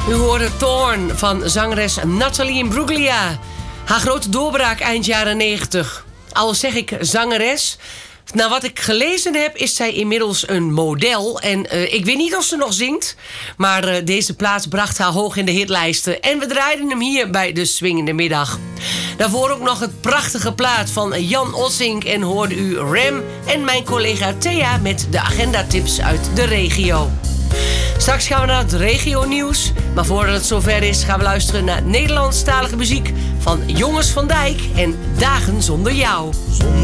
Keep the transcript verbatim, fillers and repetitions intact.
U hoorde Thorn van zangeres Nathalie Imbruglia. Haar grote doorbraak eind jaren negentig. Al zeg ik zangeres. Nou, wat ik gelezen heb, is zij inmiddels een model. En uh, ik weet niet of ze nog zingt. Maar uh, deze plaats bracht haar hoog in de hitlijsten. En we draaiden hem hier bij de Swingende Middag. Daarvoor ook nog het prachtige plaat van Jan Ossink. En hoorde u Rem en mijn collega Thea met de agendatips uit de regio. Straks gaan we naar het regionieuws. Maar voordat het zover is, gaan we luisteren naar Nederlandstalige muziek van Jongens van Dijk en Dagen zonder jou. Zonder